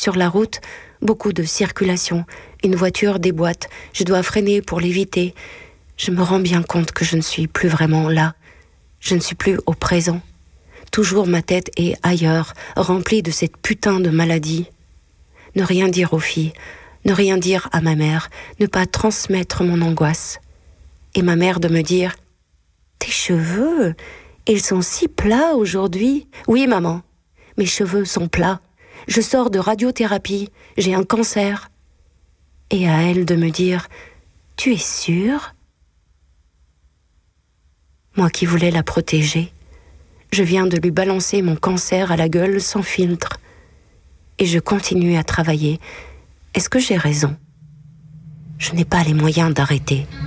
Sur la route, beaucoup de circulation. Une voiture déboîte. Je dois freiner pour l'éviter. Je me rends bien compte que je ne suis plus vraiment là. Je ne suis plus au présent. Toujours ma tête est ailleurs, remplie de cette putain de maladie. Ne rien dire aux filles, ne rien dire à ma mère, ne pas transmettre mon angoisse. Et ma mère de me dire « Tes cheveux, ils sont si plats aujourd'hui. » Oui, maman, mes cheveux sont plats. Je sors de radiothérapie, j'ai un cancer. Et à elle de me dire « Tu es sûre ?» Moi qui voulais la protéger, je viens de lui balancer mon cancer à la gueule sans filtre. Et je continue à travailler. Est-ce que j'ai raison ? Je n'ai pas les moyens d'arrêter.